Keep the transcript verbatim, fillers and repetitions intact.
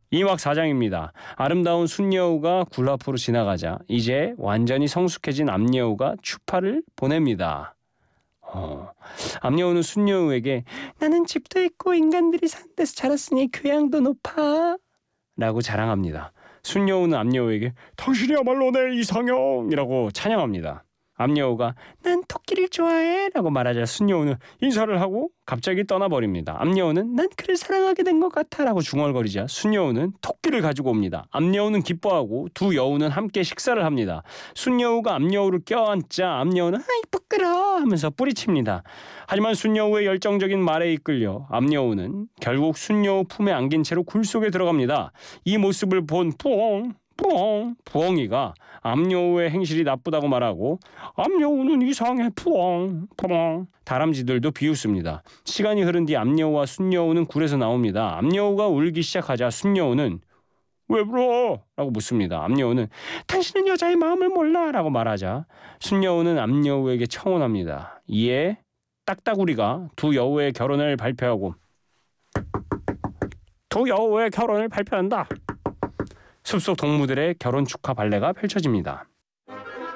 이막사장입니다. 아름다운 순여우가 굴 앞으로 지나가자 이제 완전히 성숙해진 암여우가 추파를 보냅니다. 어, 암여우는 순여우에게 나는 집도 있고 인간들이 사는 데서 자랐으니 교양도 높아 라고 자랑합니다. 순여우는 암여우에게 당신이야말로 내 이상형이라고 찬양합니다. 암여우가 난 토끼를 좋아해 라고 말하자 순여우는 인사를 하고 갑자기 떠나버립니다. 암여우는 난 그를 사랑하게 된 것 같아 라고 중얼거리자 순여우는 토끼를 가지고 옵니다. 암여우는 기뻐하고 두 여우는 함께 식사를 합니다. 순여우가 암여우를 껴안자 암여우는 아이 부끄러워 하면서 뿌리칩니다. 하지만 순여우의 열정적인 말에 이끌려 암여우는 결국 순여우 품에 안긴 채로 굴 속에 들어갑니다. 이 모습을 본 푸엉 푸엉 부엉이가 암여우의 행실이 나쁘다고 말하고 암여우는 이상해 푸엉 푸엉 다람쥐들도 비웃습니다. 시간이 흐른 뒤 암여우와 순여우는 굴에서 나옵니다. 암여우가 울기 시작하자 순여우는 왜 울어? 라고 묻습니다. 암여우는 당신은 여자의 마음을 몰라 라고 말하자 순여우는 암여우에게 청혼합니다. 이에 딱따구리가 두 여우의 결혼을 발표하고 두 여우의 결혼을 발표한다. 숲속 동무들의 결혼 축하 발레가 펼쳐집니다.